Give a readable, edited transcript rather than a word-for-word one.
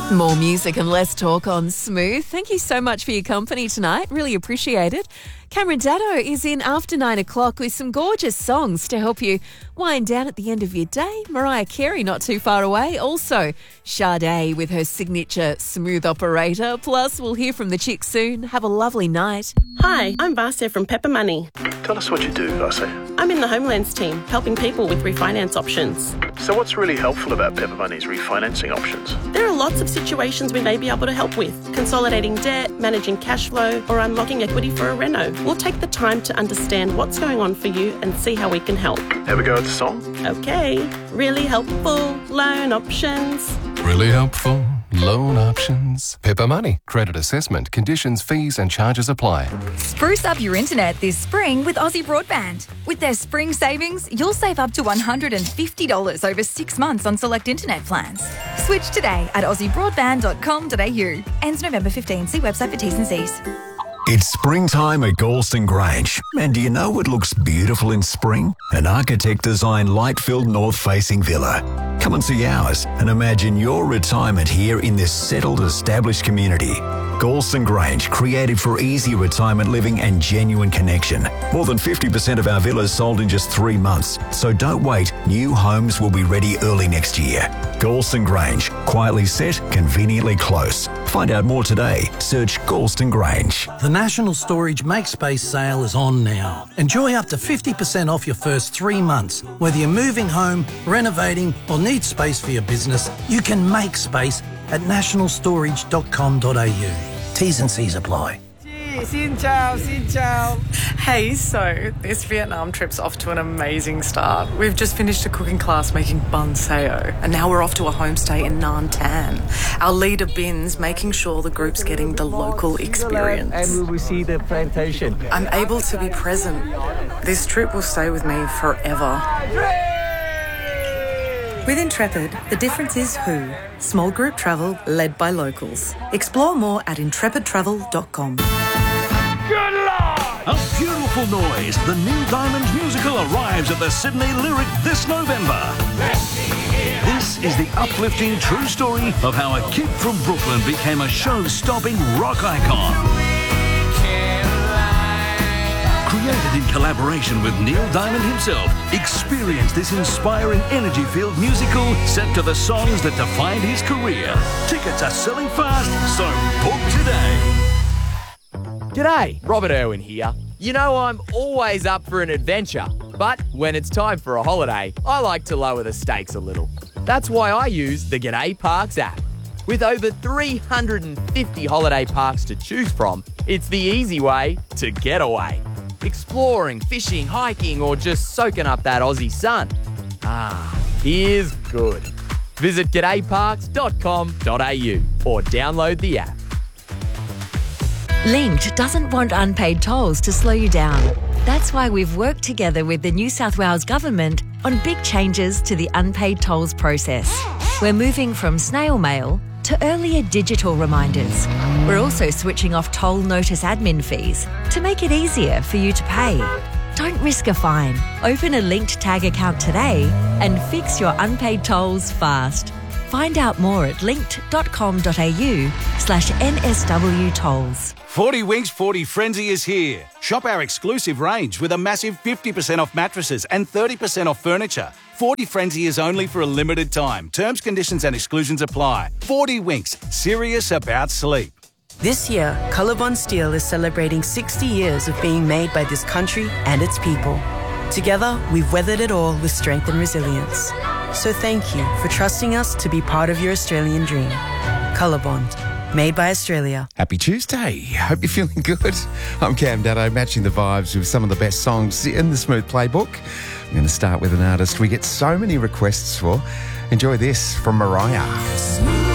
More music and less talk on Smooth. Thank you so much for your company tonight. Really appreciate it. Cameron Daddo is in after 9 o'clock with some gorgeous songs to help you wind down at the end of your day. Mariah Carey not too far away. Also, Sade with her signature Smooth Operator. Plus, we'll hear from the chicks soon. Have a lovely night. Hi, I'm Vasya from Pepper Money. Tell us what you do, Vasya. I'm in the Homelands team, helping people with refinance options. So what's really helpful about Pepper Money's refinancing options? There are lots of situations we may be able to help with. Consolidating debt, managing cash flow, or unlocking equity for a reno. We'll take the time to understand what's going on for you and see how we can help. Have a go at the song? Okay. Really helpful loan options. Really helpful loan options. Pepper Money. Credit assessment. Conditions, fees and charges apply. Spruce up your internet this spring with Aussie Broadband. With their spring savings, you'll save up to $150 over 6 months on select internet plans. Switch today at aussiebroadband.com.au. Ends November 15. See website for T's and C's. It's springtime at Galston Grange. And do you know what looks beautiful in spring? An architect-designed light-filled north-facing villa. Come and see ours and imagine your retirement here in this settled, established community. Galston Grange, created for easy retirement living and genuine connection. More than 50% of our villas sold in just 3 months. So don't wait. New homes will be ready early next year. Galston Grange, quietly set, conveniently close. Find out more today. Search Galston Grange. The National Storage Make Space sale is on now. Enjoy up to 50% off your first 3 months. Whether you're moving home, renovating or need space for your business, you can make space at nationalstorage.com.au. T's and C's apply. Xin chào, xin chào. Hey, so this Vietnam trip's off to an amazing start. We've just finished a cooking class making bun sao, and now we're off to a homestay in Nam Tan. Our leader Bin's making sure the group's getting the local experience. And we will see the plantation. I'm able to be present. This trip will stay with me forever. With Intrepid, the difference is who. Small group travel led by locals. Explore more at intrepidtravel.com. Good Lord! A beautiful noise. The Neil Diamond musical arrives at the Sydney Lyric this November. This is the uplifting true story of how a kid from Brooklyn became a show-stopping rock icon. Created in collaboration with Neil Diamond himself, experience this inspiring energy-filled musical set to the songs that defined his career. Tickets are selling fast, so book today. G'day, Robert Irwin here. You know I'm always up for an adventure, but when it's time for a holiday, I like to lower the stakes a little. That's why I use the G'day Parks app. With over 350 holiday parks to choose from, it's the easy way to get away. Exploring, fishing, hiking, or just soaking up that Aussie sun. Here's good. Visit g'dayparks.com.au or download the app. Linked doesn't want unpaid tolls to slow you down. That's why we've worked together with the New South Wales Government on big changes to the unpaid tolls process. We're moving from snail mail to earlier digital reminders. We're also switching off toll notice admin fees to make it easier for you to pay. Don't risk a fine. Open a Linked Tag account today and fix your unpaid tolls fast. Find out more at linked.com.au/NSW tolls. 40 Winks 40 Frenzy is here. Shop our exclusive range with a massive 50% off mattresses and 30% off furniture. 40 Frenzy is only for a limited time. Terms, conditions and exclusions apply. 40 Winks, serious about sleep. This year, Colorbond Steel is celebrating 60 years of being made by this country and its people. Together, we've weathered it all with strength and resilience. So thank you for trusting us to be part of your Australian dream. Colorbond. Made by Australia. Happy Tuesday. Hope you're feeling good. I'm Cam Daddo, matching the vibes with some of the best songs in the Smooth Playbook. I'm going to start with an artist we get so many requests for. Enjoy this from Mariah.